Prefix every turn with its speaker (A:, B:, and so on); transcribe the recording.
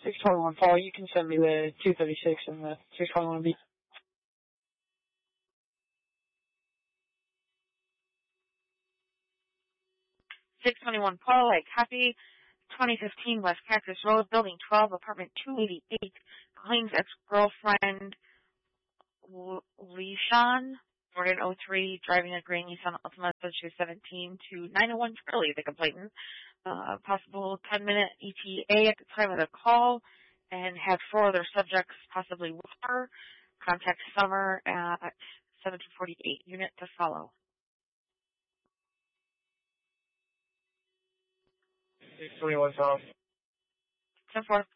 A: 621 Paul, you can send me the 236 and the 621B.
B: Paul, I copy. 2015 West Cactus Road, Building 12, Apartment 288. Claims ex-girlfriend Lishan, born in 03, driving a gray Nissan Altima, she was 17, to 901 Charlie, the complainant. Possible 10-minute ETA at the time of the call, and had 4 other subjects possibly with her. Contact Summer at 748 unit to follow.
A: 621 Tom.
B: 10-4.